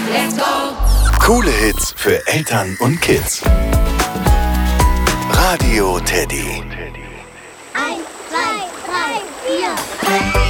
let's go! Coole Hits für Eltern und Kids. Radio Teddy. 1, 2, 3, 4.